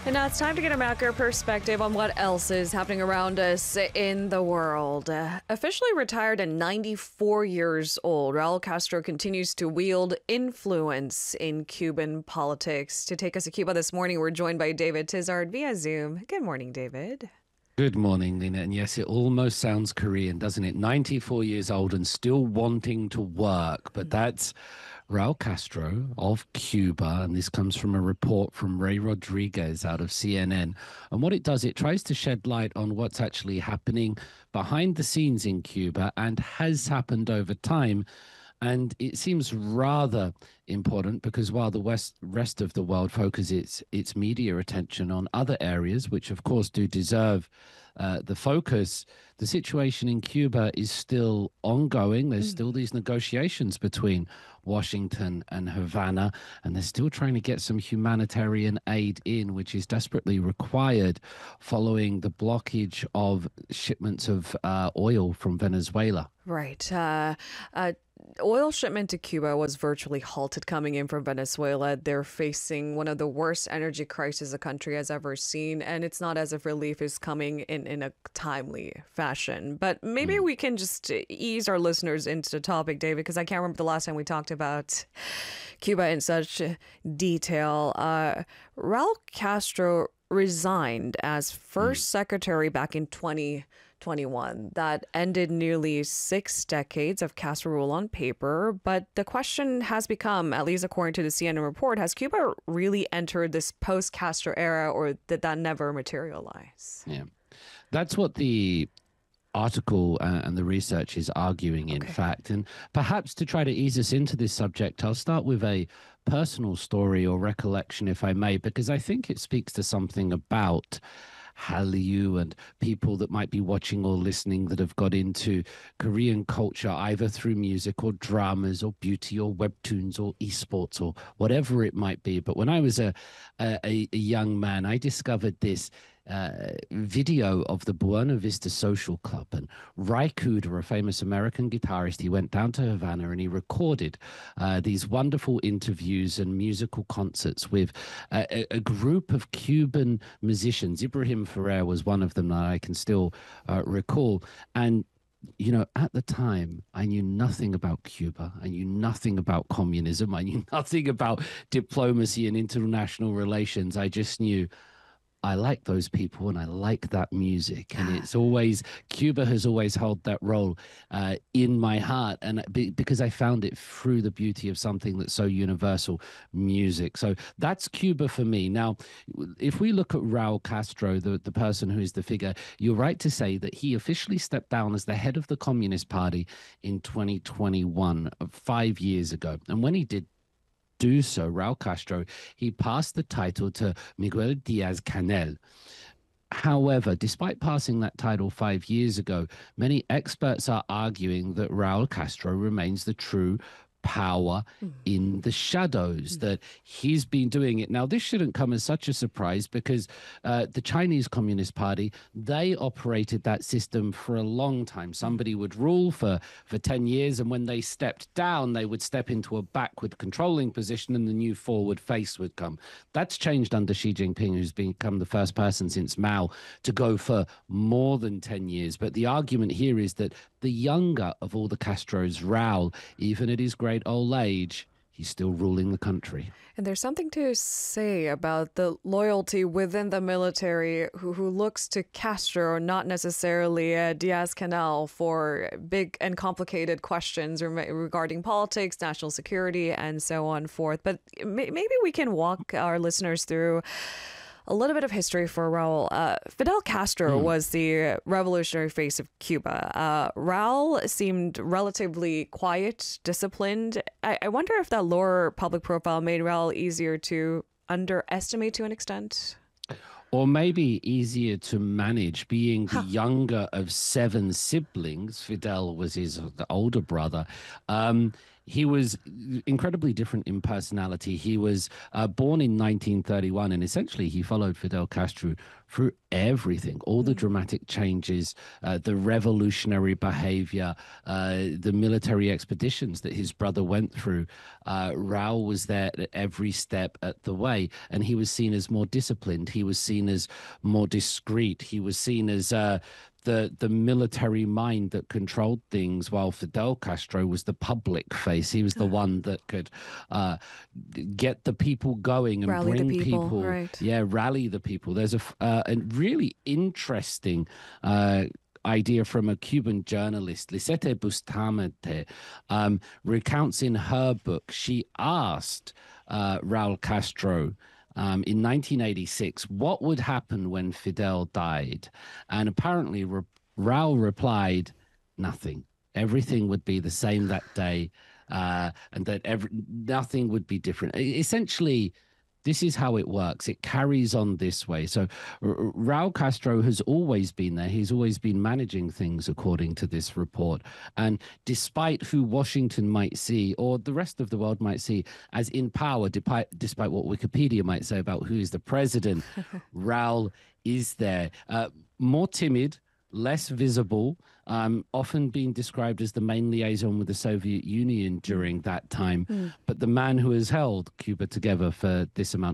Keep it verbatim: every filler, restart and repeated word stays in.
And now it's time to get a macro perspective on what else is happening around us in the world. Uh, officially retired at ninety-four years old, Raul Castro continues to wield influence in Cuban politics. To take us to Cuba this morning, we're joined by David Tizard via Zoom. Good morning, David. Good morning, Lena. And yes, it almost sounds Korean, doesn't it? ninety-four years old and still wanting to work. But that's Raul Castro of Cuba. And this comes from a report from Ray Rodriguez out of C N N. And what it does, it tries to shed light on what's actually happening behind the scenes in Cuba and has happened over time. And it seems rather important because while the West, rest of the world focuses its, its media attention on other areas, which of course do deserve uh, the focus, the situation in Cuba is still ongoing. There's still these negotiations between Washington and Havana, and they're still trying to get some humanitarian aid in, which is desperately required following the blockage of shipments of uh, oil from Venezuela. Right. Uh, uh, oil shipment to Cuba was virtually halted coming in from Venezuela. They're facing one of the worst energy crises the country has ever seen, and it's not as if relief is coming in, in a timely fashion. But maybe mm. we can just ease our listeners into the topic, David, because I can't remember the last time we talked about Cuba in such detail. Uh, Raul Castro resigned as first mm. secretary back in twenty twenty-one. That ended nearly six decades of Castro rule on paper. But the question has become, at least according to the C N N report, has Cuba really entered this post-Castro era, or did that never materialize? Yeah, that's what the article uh, and the research is arguing, in okay. fact. And perhaps to try to ease us into this subject, I'll start with a personal story or recollection, if I may, because I think it speaks to something about Hallyu and people that might be watching or listening that have got into Korean culture either through music or dramas or beauty or webtoons or esports or whatever it might be. But when I was a a, a young man, I discovered this Uh, video of the Buena Vista Social Club, and Ry Cooder, a famous American guitarist, he went down to Havana and he recorded uh, these wonderful interviews and musical concerts with uh, a, a group of Cuban musicians. Ibrahim Ferrer was one of them that I can still uh, recall. And you know, at the time, I knew nothing about Cuba. I knew nothing about communism. I knew nothing about diplomacy and international relations. I just knew I like those people and I like that music. And it's always, Cuba has always held that role uh, in my heart. And be, because I found it through the beauty of something that's so universal, music. So that's Cuba for me. Now, if we look at Raul Castro, the, the person who is the figure, you're right to say that he officially stepped down as the head of the Communist Party in twenty twenty-one, five years ago. And when he did do so, Raul Castro, he passed the title to Miguel Diaz-Canel. However, despite passing that title five years ago, many experts are arguing that Raul Castro remains the true power mm. in the shadows, mm. that he's been doing it. Now, this shouldn't come as such a surprise because uh, the Chinese Communist Party, they operated that system for a long time. Somebody would rule for, for ten years, and when they stepped down, they would step into a backward controlling position and the new forward face would come. That's changed under Xi Jinping, who's become the first person since Mao to go for more than ten years. But the argument here is that the younger of all the Castros, Raul, even at his great old age, he's still ruling the country. And there's something to say about the loyalty within the military who, who looks to Castro, not necessarily uh, Diaz-Canel, for big and complicated questions regarding politics, national security, and so on forth. But maybe we can walk our listeners through a little bit of history for Raul. Uh, Fidel Castro mm. was the revolutionary face of Cuba. Uh, Raul seemed relatively quiet, disciplined. I, I wonder if that lower public profile made Raul easier to underestimate to an extent. Or maybe easier to manage, being the huh. younger of seven siblings. Fidel was his older brother. Um, he was incredibly different in personality. He was uh, born in nineteen thirty-one, and essentially he followed Fidel Castro through everything, all the dramatic changes, uh, the revolutionary behavior, uh, the military expeditions that his brother went through. Uh, Raul was there at every step at the way, and he was seen as more disciplined. He was seen as more discreet. He was seen as uh, the the military mind that controlled things, while Fidel Castro was the public face. He was the one that could uh, get the people going and Rally the bring people, people, right. yeah, rally the people. There's a f- uh, a really interesting uh, idea from a Cuban journalist, Lisette Bustamante, um, recounts in her book. She asked uh, Raul Castro um, in nineteen eighty-six what would happen when Fidel died, and apparently Ra- Raul replied, nothing. Everything would be the same that day, uh, and that every nothing would be different. E- Essentially, this is how it works. It carries on this way. So R- Raul Castro has always been there. He's always been managing things according to this report. And despite who Washington might see, or the rest of the world might see as in power, despite, despite what Wikipedia might say about who is the president, Raul is there. Uh, more timid, less visible, um, often being described as the main liaison with the Soviet Union during that time, but the man who has held Cuba together for this amount